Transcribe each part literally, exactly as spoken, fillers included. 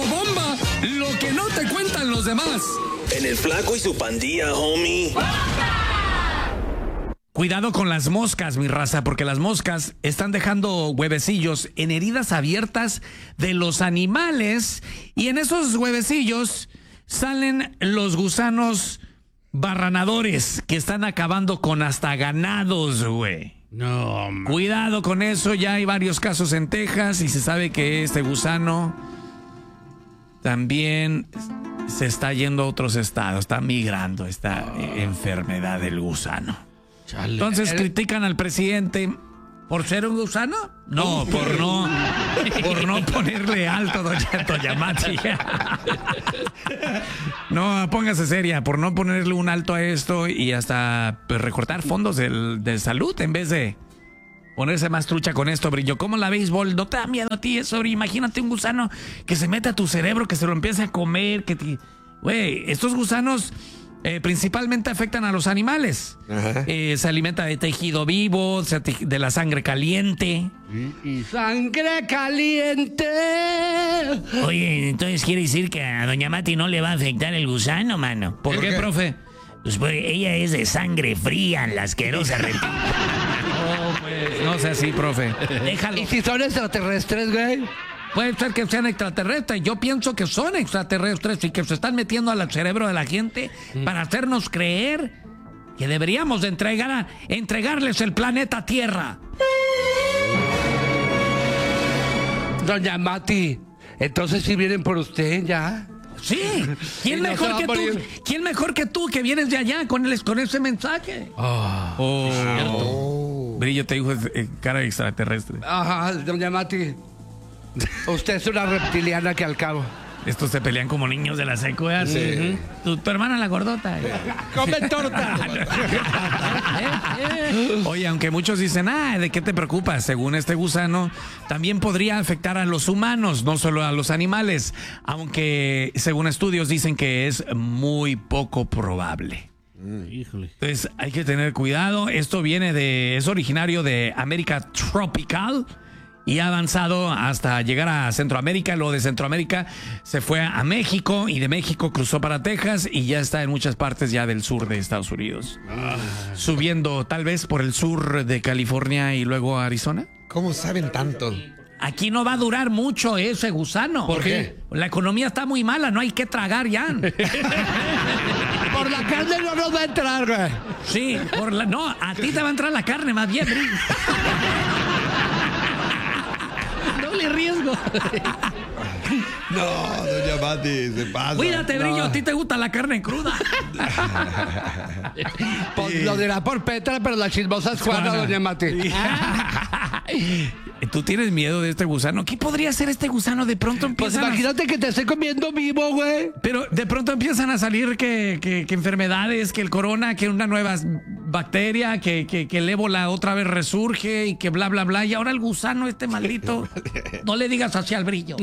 bomba, lo que no te cuentan los demás. En el Flaco y su pandilla, homie. Cuidado con las moscas, mi raza, porque las moscas están dejando huevecillos en heridas abiertas de los animales y en esos huevecillos salen los gusanos barranadores que están acabando con hasta ganados, güey. No, man. Cuidado con eso, ya hay varios casos en Texas y se sabe que este gusano también se está yendo a otros estados, está migrando esta oh. enfermedad del gusano. Chale. Entonces critican al presidente por ser un gusano. No, por no, por no ponerle alto, doña, doña Mati. No, póngase seria, por no ponerle un alto a esto y hasta pues, recortar fondos del, de salud en vez de ponerse más trucha con esto, Brillo. ¿Cómo la béisbol? ¿No te da miedo a ti eso? Imagínate un gusano que se mete a tu cerebro, que se lo empiece a comer, que te... Güey, estos gusanos... Eh, principalmente afectan a los animales. Eh, se alimenta de tejido vivo, de la sangre caliente. Y, y sangre caliente. Oye, entonces quiere decir que a doña Mati no le va a afectar el gusano, mano. ¿Por, ¿Por qué, qué, profe? Pues porque ella es de sangre fría, la asquerosa repita. No, pues, no sea así, profe. Déjalo. ¿Y si son extraterrestres, güey? Puede ser que sean extraterrestres. Yo pienso que son extraterrestres y que se están metiendo al cerebro de la gente mm. para hacernos creer que deberíamos de entregar a, entregarles el planeta Tierra. Doña Mati, entonces si vienen por usted ya. Sí. ¿Quién no mejor que tú? ¿Quién mejor que tú que vienes de allá con, el, con ese mensaje? Oh, oh. oh. Brillo te dijo eh, cara extraterrestre. Ajá, doña Mati. Usted es una reptiliana que al cabo. Estos se pelean como niños de la secu, ¿eh? Sí. Uh-huh. tu, tu hermana la gordota. ¡Come torta! Oye, aunque muchos dicen, ah, ¿de qué te preocupas? Según este gusano, también podría afectar a los humanos, no solo a los animales. Aunque, según estudios, dicen que es muy poco probable. Mm, híjole. Entonces, hay que tener cuidado. Esto viene de, es originario de América tropical. Y ha avanzado hasta llegar a Centroamérica. Lo de Centroamérica se fue a México y de México cruzó para Texas y ya está en muchas partes ya del sur de Estados Unidos. Ah. Subiendo tal vez por el sur de California y luego a Arizona. ¿Cómo saben tanto? Aquí no va a durar mucho ese gusano. ¿Por qué? La economía está muy mala, no hay que tragar ya. Por la carne no nos va a entrar, güey. Sí, por la, no, a ti te va a entrar la carne más bien, Brillo. Doble riesgo. No, doña Mati, se pasa. Cuídate, Brillo, no. A ti te gusta la carne cruda. Pues lo dirá por Petra, pero la chismosa es Juana, doña Mati. ¿Tú tienes miedo de este gusano? ¿Qué podría ser este gusano? De pronto empiezan Pues imagínate a... que te esté comiendo vivo, güey. Pero de pronto empiezan a salir que, que, que enfermedades, que el corona, que una nueva bacteria, que, que, que el ébola otra vez resurge y que bla, bla, bla. Y ahora el gusano este maldito, no le digas así al Brillo.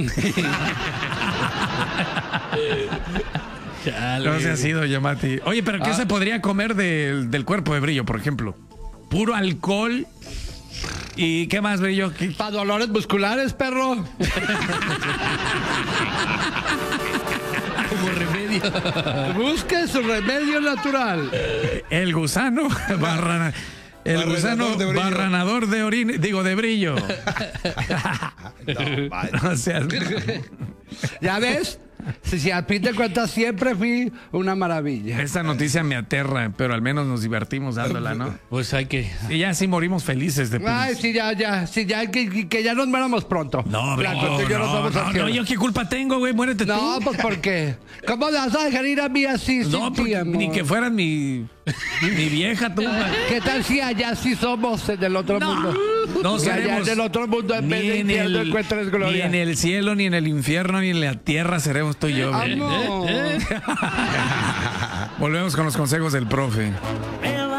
No se ha sido, Yamati. Oye, pero ¿qué ah. se podría comer del, del cuerpo de Brillo, por ejemplo? Puro alcohol. ¿Y qué más, Brillo? ¿Qué? Para dolores musculares, perro. Como remedio. Busque su remedio natural. El gusano barrana, el barranador gusano de barranador de orina, digo, de Brillo. No, o sea, ¿ya ves? Si, si a ti te cuentas, siempre fui una maravilla. Esta noticia me aterra, pero al menos nos divertimos dándola, ¿no? Pues hay que... Y ya sí morimos felices de Ay, sí, ya, ya, sí, ya, que, que ya nos muéramos pronto. No, bro, Blanco, no, yo no, no, no, yo qué culpa tengo, güey, muérete tú. No, pues ¿por qué? ¿Cómo vas a dejar ir a mí así? No, porque ti, ni que fueran mi, mi vieja, tú. ¿Qué tal si allá sí somos en el otro no, mundo? No que allá en el otro mundo en vez de infierno encuentres gloria. Ni en el cielo, ni en el infierno, ni en la tierra seremos tú y yo. Amor. Volvemos con los consejos del profe.